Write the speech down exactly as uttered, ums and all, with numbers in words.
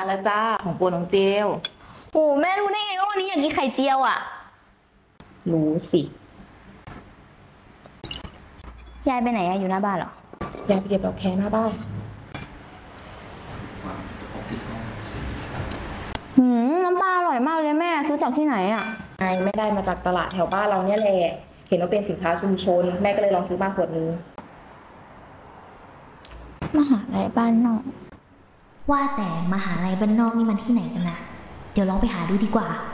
แล้วจ้าของโปรน้องเจลโอ้แม่รู้ได้ไงว่าวันนี้อยากกินไข่เจียวอ่ะรู้สิยายไปไหนอะอยู่หน้าบ้านเหรออยากไปเก็บดอกแคหน้าบ้านหืมน้ำปลาอร่อยมากเลยแม่ซื้อจากที่ไหนอ่ะไงไม่ได้มาจากตลาดแถวบ้านเราเนี่ยแหละ เห็นว่าเป็นสินค้าชุมชน แม่ก็เลยลองซื้อมาขวดนึงมหาลัยบ้านนอกว่าแต่มหาลัยบ้านนอกนี่มันที่ไหนกันนะเดี๋ยวลองไปหาดูดีกว่า